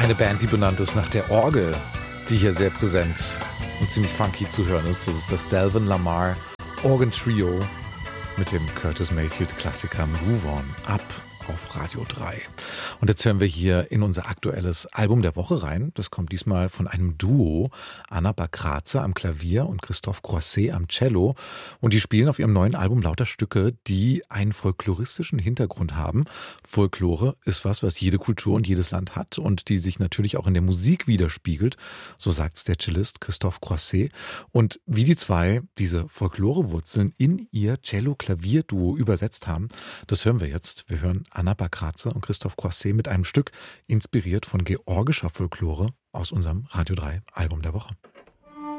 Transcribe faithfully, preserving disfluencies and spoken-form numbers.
Eine Band, die benannt ist nach der Orgel, die hier sehr präsent und ziemlich funky zu hören ist. Das ist das Delvin Lamar Organ Trio mit dem Curtis Mayfield Klassiker Move On Up auf Radio drei. Und jetzt hören wir hier in unser aktuelles Album der Woche rein. Das kommt diesmal von einem Duo, Anna Bakratze am Klavier und Christophe Croisset am Cello. Und die spielen auf ihrem neuen Album lauter Stücke, die einen folkloristischen Hintergrund haben. Folklore ist was, was jede Kultur und jedes Land hat und die sich natürlich auch in der Musik widerspiegelt. So sagt es der Cellist Christophe Croisset. Und wie die zwei diese Folklorewurzeln in ihr Cello-Klavier-Duo übersetzt haben, das hören wir jetzt. Wir hören Anna Bakratze und Christophe Croisset mit einem Stück inspiriert von georgischer Folklore aus unserem Radio drei Album der Woche.